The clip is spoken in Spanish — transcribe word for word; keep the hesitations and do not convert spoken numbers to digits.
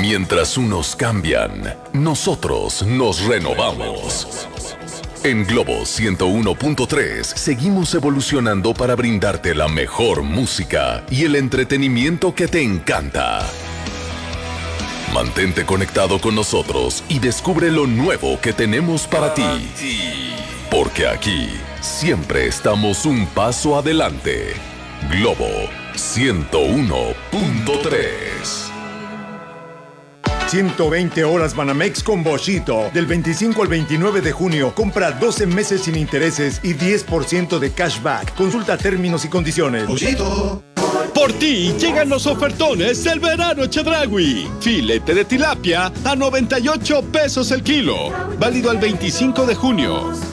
Mientras unos cambian, nosotros nos renovamos. En Globo ciento uno punto tres seguimos evolucionando para brindarte la mejor música y el entretenimiento que te encanta. Mantente conectado con nosotros y descubre lo nuevo que tenemos para ti. Porque aquí siempre estamos un paso adelante. Globo ciento uno punto tres. ciento veinte horas Banamex con Boschito. Del veinticinco al veintinueve de junio, compra doce meses sin intereses y diez por ciento de cashback. Consulta términos y condiciones. Boschito. Por ti llegan los ofertones del verano Chedraui. Filete de tilapia a noventa y ocho pesos el kilo. Válido al veinticinco de junio.